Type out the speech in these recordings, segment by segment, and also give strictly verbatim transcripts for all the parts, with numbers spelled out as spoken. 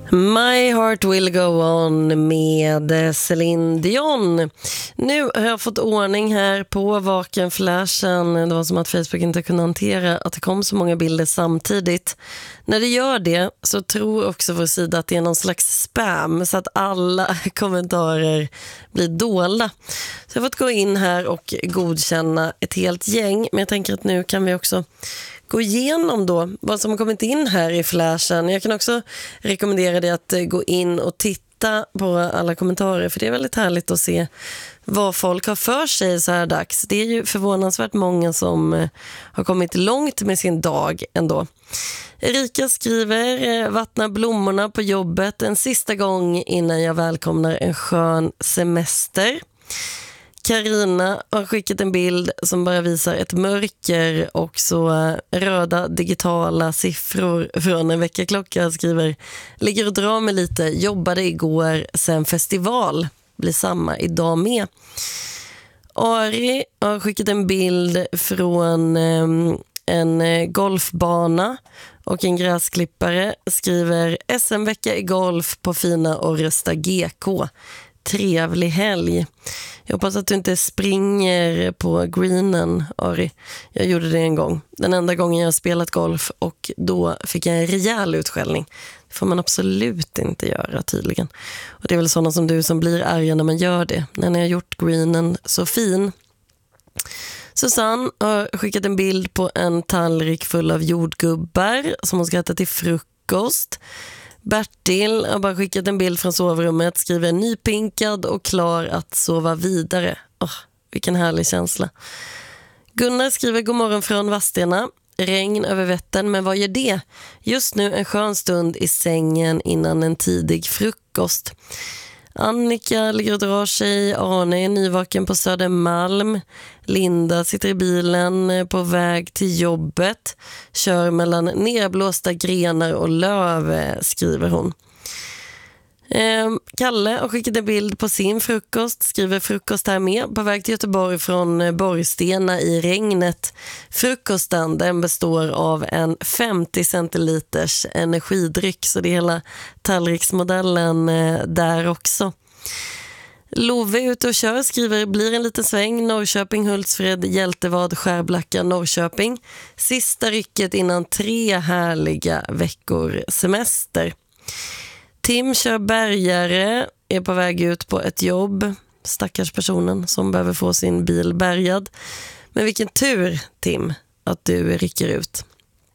My Heart Will Go On med Celine Dion. Nu har jag fått ordning här på vakenflashen. Det var som att Facebook inte kunde hantera att det kom så många bilder samtidigt. När det gör det så tror också vår sida att det är någon slags spam så att alla kommentarer blir dolda. Så jag har fått gå in här och godkänna ett helt gäng. Men jag tänker att nu kan vi också gå igenom då vad som har kommit in här i flashen. Jag kan också rekommendera dig att gå in och titta på alla kommentarer, för det är väldigt härligt att se vad folk har för sig så här dags. Det är ju förvånansvärt många som har kommit långt med sin dag ändå. Erika skriver: vattna blommorna på jobbet en sista gång innan jag välkomnar en skön semester. Karina har skickat en bild som bara visar ett mörker och så röda digitala siffror från en väckarklocka. Skriver: ligger och drar mig lite, jobbade igår, sen festival, blir samma idag med. Ari har skickat en bild från eh, en golfbana och en gräsklippare. Skriver: S M-vecka i golf på fina Orresta G K. Trevlig helg. Jag hoppas att du inte springer på greenen, Ari. Jag gjorde det en gång. Den enda gången jag har spelat golf, och då fick jag en rejäl utskällning. Det får man absolut inte göra tydligen. Och det är väl sådana som du som blir arga när man gör det. När ni har gjort greenen så fin. Susanne har skickat en bild på en tallrik full av jordgubbar som hon ska äta till frukost. Bertil har bara skickat en bild från sovrummet, skriver: nypinkad och klar att sova vidare. Åh, vilken härlig känsla. Gunnar skriver: god morgon från Vadstena. Regn över Vättern, men vad gör det? Just nu en skön stund i sängen innan en tidig frukost. Annika ligger och drar sig. Arne är nyvaken på Södermalm. Linda sitter i bilen på väg till jobbet. Kör mellan nerblåsta grenar och löv, skriver hon. Eh, Kalle har skickat en bild på sin frukost. Skriver: frukost här med. På väg till Göteborg från Borgstena i regnet. Frukosten, den består av en femtio centiliters energidryck. Så det är hela tallriksmodellen eh, där också. Love är ute och kör, skriver: blir en liten sväng. Norrköping, Hultsfred, Hjältevad, Skärblacka, Norrköping. Sista rycket innan tre härliga veckor semester. Tim kör bärgare, är på väg ut på ett jobb. Stackars personen som behöver få sin bil bärgad. Men vilken tur, Tim, att du rycker ut.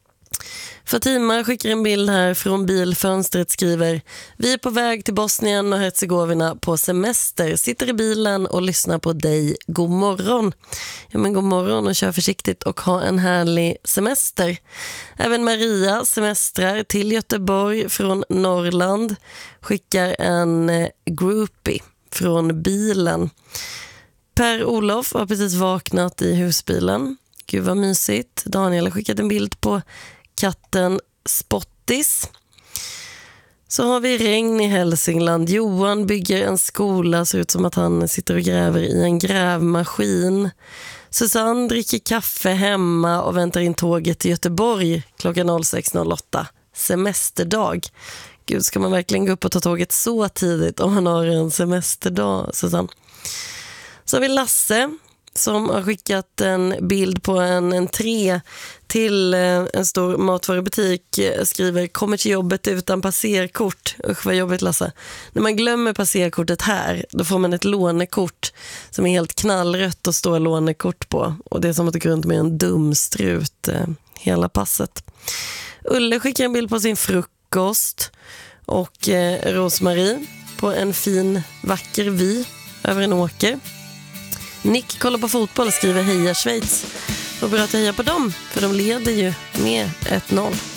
Fatima skickar en bild här från bilfönstret, skriver: vi är på väg till Bosnien och Herzegovina på semester. Sitter i bilen och lyssnar på dig. God morgon. Ja, men god morgon och kör försiktigt och ha en härlig semester. Även Maria semestrar till Göteborg från Norrland. Skickar en groupie från bilen. Per-Olof har precis vaknat i husbilen. Gud vad mysigt. Daniel har skickat en bild på katten Spottis. Så har vi regn i Hälsingland. Johan bygger en skola. Ser ut som att han sitter och gräver i en grävmaskin. Susanne dricker kaffe hemma och väntar in tåget till Göteborg klockan sex noll åtta. Semesterdag. Gud, ska man verkligen gå upp och ta tåget så tidigt om man har en semesterdag, Susanne? Så har vi Lasse som har skickat en bild på en entré till en stor matvarubutik. Skriver: kommer till jobbet utan passerkort. Usch vad jobbigt, Lasse. När man glömmer passerkortet här, då får man ett lånekort som är helt knallrött och står lånekort på. Och det är som att gå runt med en dumstrut eh, hela passet. Ulle skickar en bild på sin frukost. Och eh, Rosmarie på en fin vacker vy över en åker. Nick kollar på fotboll och skriver: heja Schweiz. Och bra att heja på dem, för de leder ju med ett noll.